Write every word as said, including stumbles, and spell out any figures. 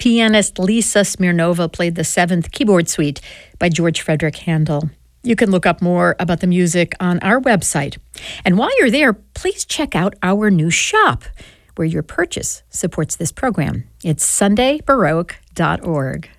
Pianist Lisa Smirnova played the Seventh Keyboard Suite by George Frederick Handel. You can look up more about the music on our website. And while you're there, please check out our new shop, where your purchase supports this program. It's sunday baroque dot org.